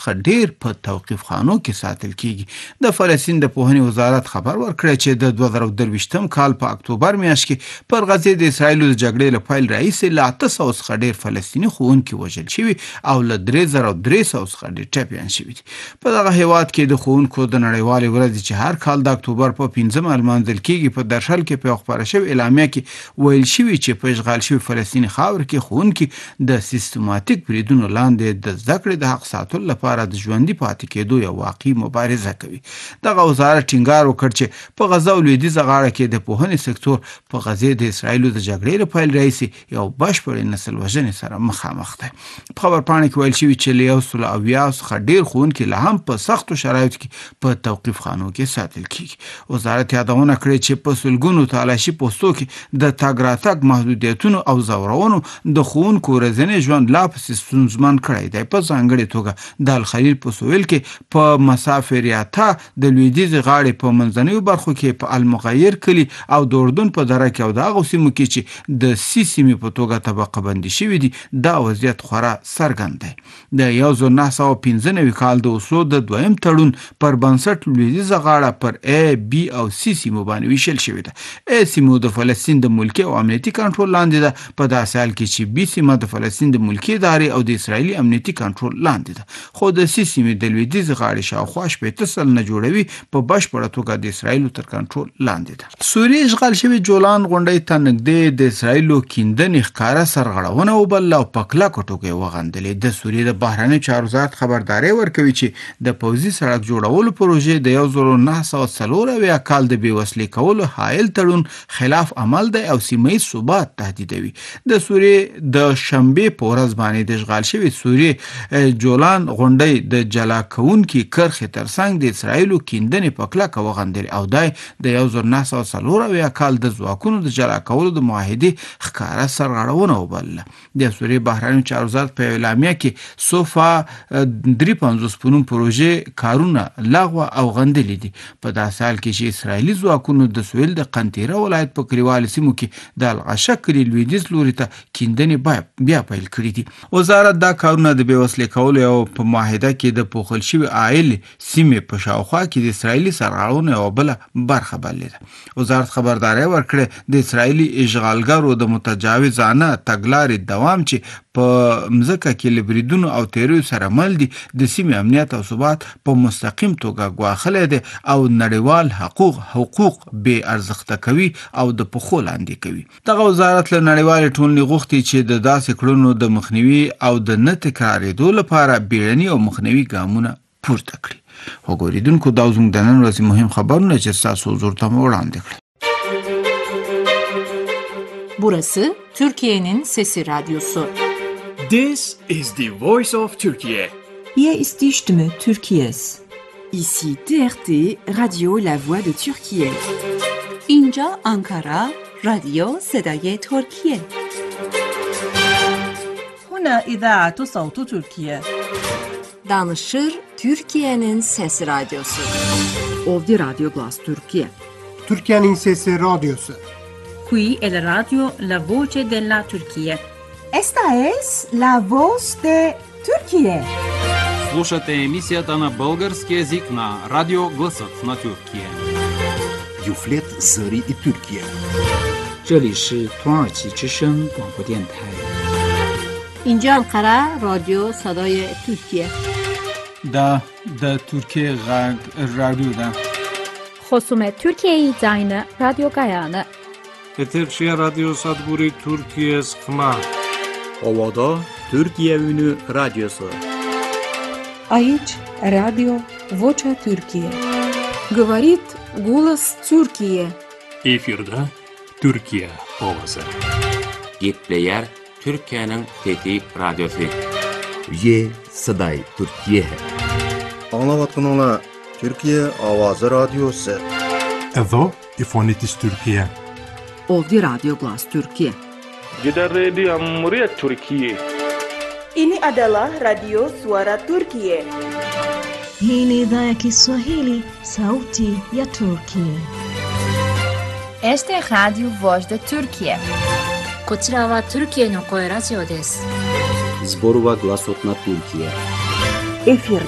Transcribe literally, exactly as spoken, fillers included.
څخه ډیر په توقيف خانو کې ساتل کیږي. د فلسطین د پوهنې وزارت خبر ورکړی چې د دوه زره درویشتم کال په اکتوبر میاشت کې پر غزه د اسرایل د جګړې له پیل راهیسې له اته سوه څخه ډیر فلسطیني ښوونکي وژل شوي او له درې زره درې سوه څخه ډیر ټپیان شوي دي. په دغه هیواد کې د ښوونکو د نړیوالې ورځې چې هر کال د اکتوبر په پنځمه لمانځل کیږي په درشل کې په خبره شوی اعلامیه کې ویل شوی چې په اشغال شوی فلسطیني خاور کې ښوونکي د سیستماتیک بریدونو لاندې د زده کړې د حق ساتلو لپاره د ژوندي پاتې کېدو یو واقعي مبارزه کوي. دغه وزارت ټینګار وکړ چې په غزه او لویدیځه غاړه کې د پوهنې سکتور په غزه د اسرایلو د جګړې له پیل راهیسې یو بشپړ نسل وژنې سره مخامخ دی. په خبرپاڼه کې ویل شوی چې له یو سل اویا څخه ډیر ښوونکي لا هم په سختو شرایطو کې په توقيف خانو کې ساتل کیږي. وزارت یادونه کړې چې په سلګونو تالاشي پوسټو کې د تګ راتګ محدودیتونو او زورونو د ښوونکو ورځنی ژوند لا پسې ستونزمن کړی دی. په ځانګړې توګه د الخلیل په سویل کې په مسافریاتا د لویدیځ غاړې په منځنیو برخو کې په المغیر کلی او د اردن په دره کې او د هغو سیمو کې چې د سی سیمې په توګه طبقه بندي شوي دي دا وضعیت خورا څرګند دی. د یو زر نهه سوه پنځه نوي کال د اوسلو د دویم تړون پر بنسټ لویدیځه غاړه پر A, B او C سیمو باندې ویشل شوې ده. A سیمو د فلسطین د ملکي او امنیتي کنټرول لاندې ده په داسې حال کې چې B سیمه د فلسطین د ملکي ادارې او د اسرایلي امنیتي کنټرول لاندې ده. خو د C سیمې د لویدیځ غاړې شاوخوا شپېته سلنه جوړوي په بشپړه توګه د اسرایلو تر کنټرول لاندې ده. سوریې اشغال شوی جولان غونډۍ ته نږدې د اسرایلو کیندنې ښکاره سرغړونه وبلله او په کلکو ټوکو وغندلې. د سوریې د بهرنیو چارو وزارت خبرداری ورکوي چې د پوځي سړک جوړولو پروژې د یو زر نهه سوه څلور اویا کال د بېوسلې کولو حایل تړون خلاف عمل دی او سیمه ییز ثبات تهدیدوي. د سوریې د شنبې په ورځ باندې د اشغال شوي سوریې جولان غونډۍ د جلا کوونکي کرښې ترڅنګ د اسرایلو کیندنې په کلکه وغندلې او دی د یو زر نهه سوه څلور اویا کال د ځواکونو د جلا کولو د معاهدې ښکاره سرغړونه وبلله. د سوریې بهرنیو چارو وزارت په اعلامیه کې سوفا درې پنځوس په نوم پروژې کارونه لغوه او غندلې دي. په داسې حال کې چې اسرایلي ځواکونو د سویل د قنطیره ولایت په کلیوالو سیمو کې د الغشه کلي لویدیځ لوري ته کیندنې بیا پیل کړي دي. وزارت دا کارونه د بېوسلې کولو او په معاهده کې د پوښل شوي عایل سیمې په شاوخوا کې د اسرایلي سرغړونې یوه بله برخه بللې ده. وزارت خبرداری ورکړې د اسرایلي اشغالګرو د متجاوزانه تګلارې دوام چې په مځکه کې له بریدونو او تیریو سره مل دي د سیمې امنیت او ثبات په مستقیم توګه ګواښلی دی او نړیوال حقوق حقوق بې ارزښته کوي او د پښو لاندې کوي. دغه وزارت له نړیوالې ټولنې غوښتي چې د داسې کړنو د مخنیوي او د نه تکرارېدو لپاره بیړني او مخنیوي ګامونه پورته کړي. وګورېدونکو دا زموږ د نن ورځې مهم خبرونه چې ستاسو حضور ته مو وړاندې کړل. Burası Türkiye'nin Sesi Radyosu. This is the voice of Turkey. Hier ist die Stimme Türkiye's. Ici T R T, Radio La Voix de Türkiye. اینجا Ankara, رادیو صدای ترکیه. هنا إذاعة صوت تركيا. Danışır Türkiye'nin Sesi Radyosu. Ovdje Radio Glas Türkiye. Türkiye'nin Sesi Radyosu. Qui è la radio La Voce della Turchia. Esta es la voz de Turquía. Слушате емисията на български език на Радио Гласът на Türkiye. Юфлет Зări и Türkiye. 这里是土耳其之声广播电台。 اینجا انقره رادیو صدای ترکیه. دا د ترکیه غږ رادیو ده. خصوم ترکیه زاین رادیو گایانه. Eterşehir Radyo Sadburi Türkiye Sıkma. Ovada Türkiye Ünü Radyosu. Aici Radio Vocea Türkiye. Говорит голос Türkiye. Efirde Türkiye Ovası. Gitleyer Türkiye'nin Fethi Radyosu. Ye Saday Türkiye. Anlavatınla Türkiye Avazı Radyosu. Evo İfonitis Türkiye. Ovdje Radio Glas Türkiye. Kita Radio Muria Türkiye. Ini adalah Radio Suara Turkiye. Hii ni idhaa ya Kiswahili, sauti ya Turkiye. Este es Radio Voz de Turkiye. こちらはトルキエの声ラジオです。 Zborova Glasot na Turkiye. Efir